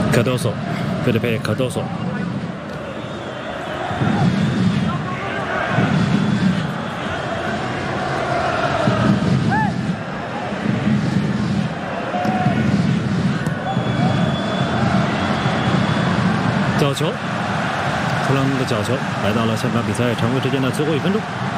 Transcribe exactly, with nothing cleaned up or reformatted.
卡多索，菲利佩卡多索。角球，特朗的角球来到了香港比赛常规时间的最后一分钟。